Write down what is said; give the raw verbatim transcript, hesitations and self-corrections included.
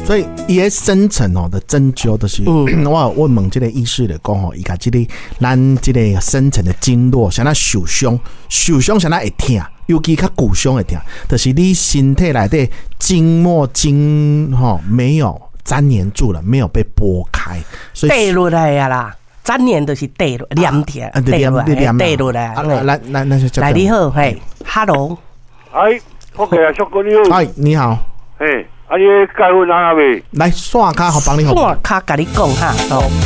所以伊个深层哦的针灸就是，嗯、我我问这个医师来讲吼，伊甲这个咱这个深层的经络，像咱受伤，受伤像咱会痛，尤其较骨伤会痛，就是你身体内底经络经吼没有粘黏住了，没有被拨开，所以带落来呀啦。粘黏就是带落黏贴，带落来，带落来。 来来来， 来你好，嘿 ，Hello， 哎，我给啊，小哥你好， 哎，你好， 嘿，啊你介绍哪位？ 来刷卡，好帮你好， 刷卡甲你讲哈，哦。